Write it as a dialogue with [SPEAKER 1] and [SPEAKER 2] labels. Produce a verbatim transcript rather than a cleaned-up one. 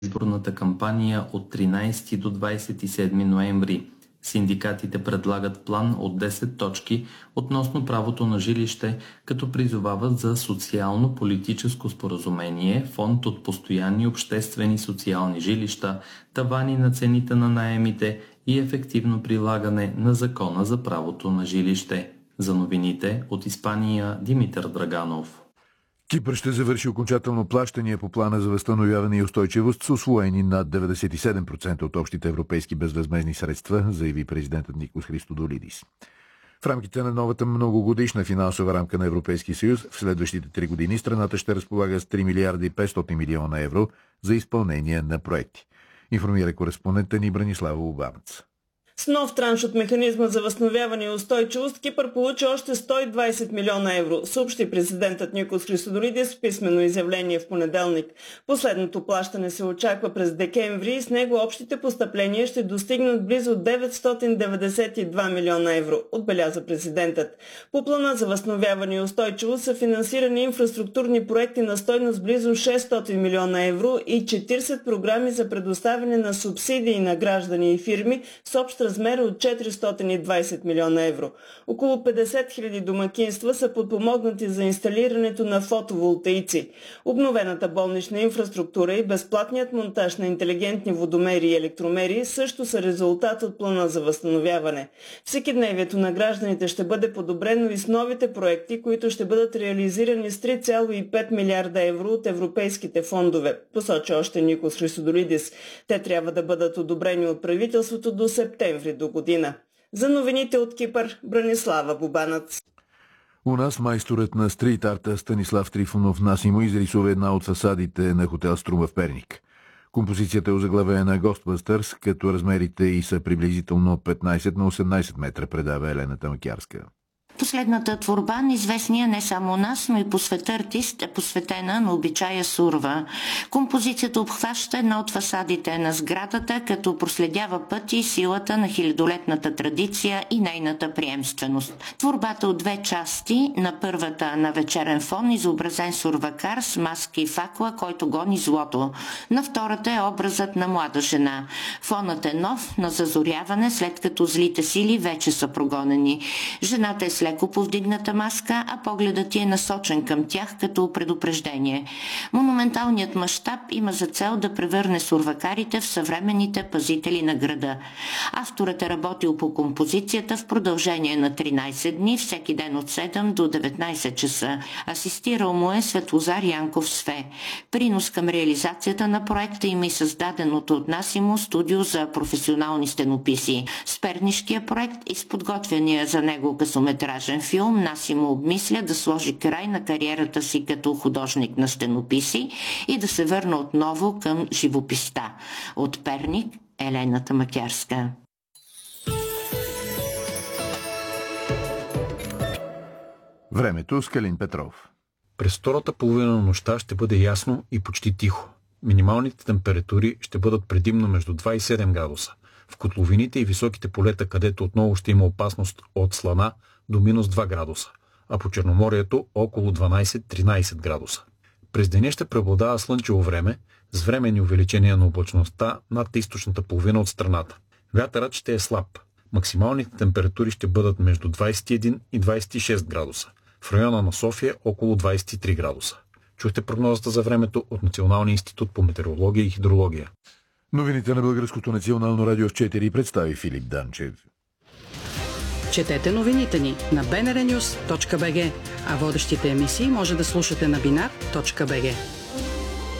[SPEAKER 1] изборната кампания от тринайсети до двайсет и седми ноември. Синдикатите предлагат план от десет точки относно правото на жилище, като призовават за социално-политическо споразумение, фонд от постоянни обществени социални жилища, тавани на цените на наемите и ефективно прилагане на закона за правото на жилище. За новините от Испания Димитър Драганов.
[SPEAKER 2] Кипър ще завърши окончателно плащания по плана за възстановяване и устойчивост с усвоени над деветдесет и седем процента от общите европейски безвъзмездни средства, заяви президентът Никос Христодолидис. В рамките на новата многогодишна финансова рамка на Европейския съюз в следващите три години страната ще разполага с три милиарда и петстотин милиона евро за изпълнение на проекти. Информира кореспондента ни Бранислава Обамец.
[SPEAKER 3] С нов транш от механизма за възстановяване и устойчивост Кипър получи още сто и двайсет милиона евро, съобщи президентът Никос Христодолидис в писмено изявление в понеделник. Последното плащане се очаква през декември и с него общите постъпления ще достигнат близо деветстотин деветдесет и два милиона евро, отбеляза президентът. По плана за възстановяване и устойчивост са финансирани инфраструктурни проекти на стойност близо шестстотин милиона евро и четирийсет програми за предоставяне на субсидии на граждани и фирми с общ размер от четиристотин и двайсет милиона евро. Около петдесет хиляди домакинства са подпомогнати за инсталирането на фотоволтаици. Обновената болнична инфраструктура и безплатният монтаж на интелигентни водомери и електромери също са резултат от плана за възстановяване. Всекидневието на гражданите ще бъде подобрено и с новите проекти, които ще бъдат реализирани с три цяло и пет милиарда евро от европейските фондове, посочи още Никос Христодолидис. Те трябва да бъдат одобрени от правителството до септември до година. За новините от Кипър, Бранислава Бубанец.
[SPEAKER 2] У нас майсторът на стрит арта Станислав Трифонов Насимо изрисува една от фасадите на хотел Струма в Перник. Композицията е озаглавена Ghostbusters, като размерите й са приблизително петнайсет на осемнайсет метра, предава Елена Тамакярска.
[SPEAKER 4] Последната творба на известния не само у нас, но и по света артист е посветена на обичая сурва. Композицията обхваща една от фасадите на сградата, като проследява пъти и силата на хилядолетната традиция и нейната приемственост. Творбата от две части, на първата на вечерен фон изобразен сурвакар с маска и факла, който гони злото. На втората е образът на млада жена. Фонът е нов, на зазоряване, след като злите сили вече са прогонени. Жената е с леко повдигната маска, а погледът ти е насочен към тях като предупреждение. Монументалният мащаб има за цел да превърне сурвакарите в съвременните пазители на града. Авторът е работил по композицията в продължение на тринайсет дни, всеки ден от седем до деветнайсет часа. Асистирал му е Светлозар Янков Све. Принос към реализацията на проекта има и създаденото от Насимо студио за професионални стенописи. С пернишкия проект и с подготвения за него късометражен филм Насимо обмисля да сложи край на кариерата си като художник на стенописи и да се върне отново към живописта. От Перник, Елена Тамакярска.
[SPEAKER 2] Времето с Калин Петров.
[SPEAKER 5] През втората половина на нощта ще бъде ясно и почти тихо. Минималните температури ще бъдат предимно между два и седем градуса. В котловините и високите полета, където отново ще има опасност от слана, до минус два градуса, а по Черноморието около дванайсет-тринайсет градуса. През деня ще преобладава слънчево време, с временни увеличения на облачността над източната половина от страната. Вятърът ще е слаб. Максималните температури ще бъдат между двайсет и един и двайсет и шест градуса. В района на София около двайсет и три градуса. Чухте прогнозата за времето от Националния институт по метеорология и хидрология.
[SPEAKER 2] Новините на Българското национално радио в четири представи Филип Данчев.
[SPEAKER 6] Четете новините ни на би ен ар нюс точка би джи, а водещите емисии може да слушате на бинар точка би джи.